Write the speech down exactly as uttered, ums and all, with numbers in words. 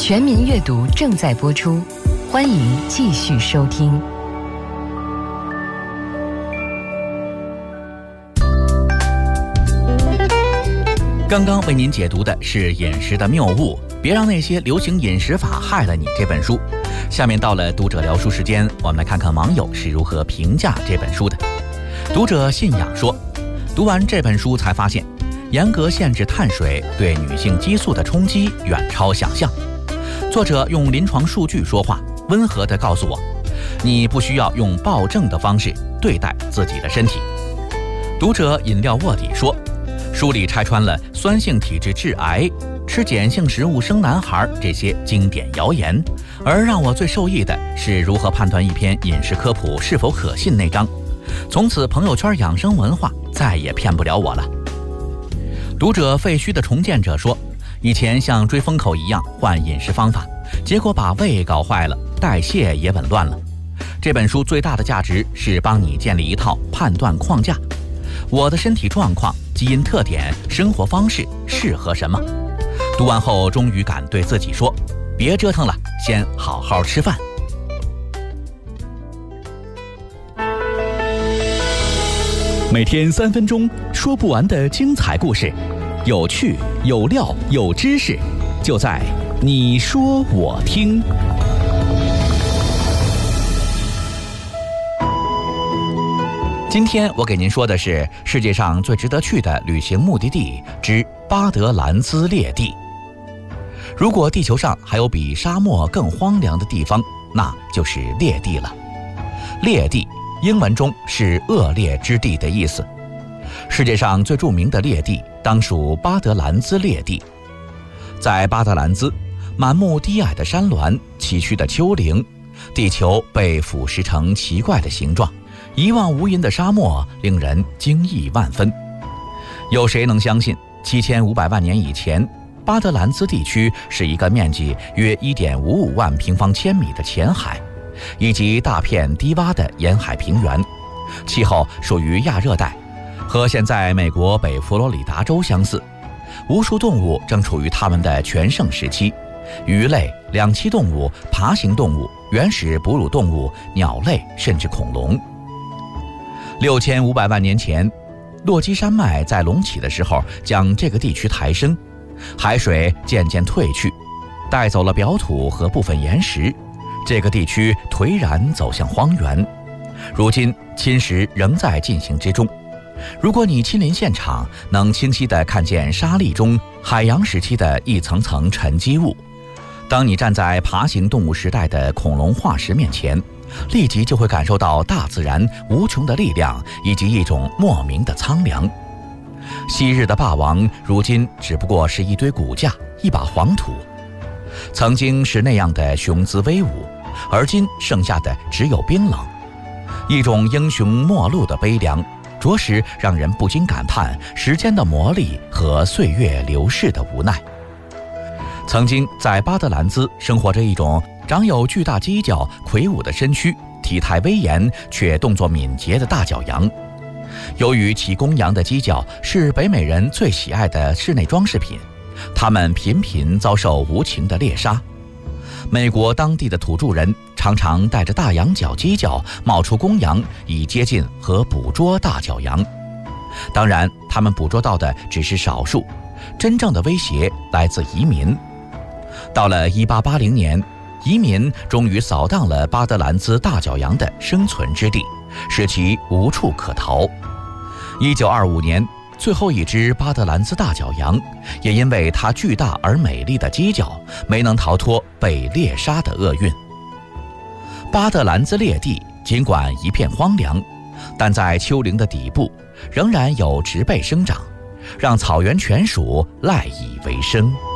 全民阅读正在播出，欢迎继续收听。 刚刚为您解读的是《饮食的谬误》，别让那些流行饮食法害了你这本书。下面到了读者聊书时间，我们来看看网友是如何评价这本书的。读者信仰说，读完这本书才发现，严格限制碳水对女性激素的冲击远超想象。作者用临床数据说话，温和地告诉我，你不需要用暴政的方式对待自己的身体。读者饮料卧底说，书里拆穿了酸性体质致癌、吃碱性食物生男孩这些经典谣言，而让我最受益的是如何判断一篇饮食科普是否可信那章。从此朋友圈养生文化再也骗不了我了。读者废墟的重建者说，以前像追风口一样换饮食方法，结果把胃搞坏了，代谢也紊乱了。这本书最大的价值是帮你建立一套判断框架，我的身体状况、基因特点、生活方式适合什么。读完后终于敢对自己说，别折腾了，先好好吃饭。 每天三分钟，说不完的精彩故事，有趣有料有知识，就在你说我听。 今天我给您说的是世界上最值得去的旅行目的地之巴德兰兹列地。如果地球上还有比沙漠更荒凉的地方，那就是列地了。列地英文中是恶劣之地的意思。世界上最著名的列地当属巴德兰兹列地。在巴德兰兹，满目低矮的山峦，崎岖的丘陵，地球被腐蚀成奇怪的形状，一望无垠的沙漠令人惊异万分。有谁能相信七千五百万年以前，巴德兰兹地区是一个面积约 一点五五万平方千米的浅海，以及大片低洼的沿海平原，气候属于亚热带，和现在美国北佛罗里达州相似。无数动物正处于它们的全盛时期，鱼类、两栖动物、爬行动物、原始哺乳动物、鸟类，甚至恐龙。六千五百万年前，落基山脉在隆起的时候将这个地区抬升，海水渐渐退去，带走了表土和部分岩石，这个地区颓然走向荒原。如今侵蚀仍在进行之中。如果你亲临现场，能清晰地看见沙砾中海洋时期的一层层沉积物。当你站在爬行动物时代的恐龙化石面前，立即就会感受到大自然无穷的力量以及一种莫名的苍凉。昔日的霸王，如今只不过是一堆骨架，一把黄土。曾经是那样的雄姿威武，而今剩下的只有冰冷，一种英雄末路的悲凉，着实让人不禁感叹时间的磨砺和岁月流逝的无奈。曾经在巴德兰兹生活着一种长有巨大犄角、魁梧的身躯、体态威严却动作敏捷的大角羊。由于其公羊的犄角是北美人最喜爱的室内装饰品，它们频频遭受无情的猎杀。美国当地的土著人常常带着大羊角犄角冒出公羊，以接近和捕捉大角羊。当然，他们捕捉到的只是少数，真正的威胁来自移民。到了一八八零年，移民终于扫荡了巴德兰兹大角羊的生存之地，使其无处可逃。一九二五年，最后一只巴德兰兹大角羊也因为它巨大而美丽的犄角，没能逃脱被猎杀的厄运。巴德兰兹列地尽管一片荒凉，但在丘陵的底部仍然有植被生长，让草原犬鼠赖以为生。